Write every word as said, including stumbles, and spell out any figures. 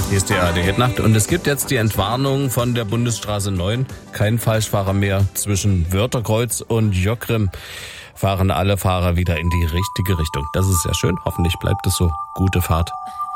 Hier ist die A R D-Nacht und es gibt jetzt die Entwarnung von der Bundesstraße neun. Kein Falschfahrer mehr zwischen Wörterkreuz und Jockrim. Fahren alle Fahrer wieder in die richtige Richtung. Das ist sehr schön. Hoffentlich bleibt es so. Gute Fahrt.